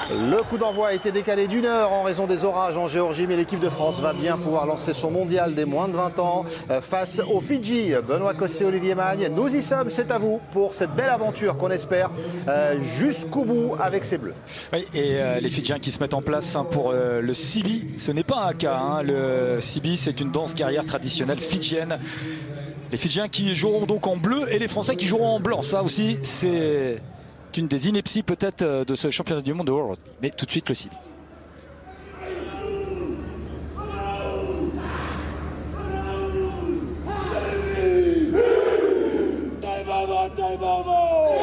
Le coup d'envoi a été décalé d'1 heure en raison des orages en Géorgie, mais l'équipe de France va bien pouvoir lancer son mondial des moins de 20 ans face aux Fidji. Benoît Cosset, Olivier Magne, nous y sommes, c'est à vous pour cette belle aventure qu'on espère jusqu'au bout avec ces Bleus. Oui, et les Fidjiens qui se mettent en place pour le Sibi, ce n'est pas un cas, hein. Le Sibi, c'est une danse guerrière traditionnelle fidjienne. Les Fidjiens qui joueront donc en bleu et les Français qui joueront en blanc. Ça aussi, c'est une des inepties peut-être de ce championnat du monde de World Rugby. Mais tout de suite le Sibi.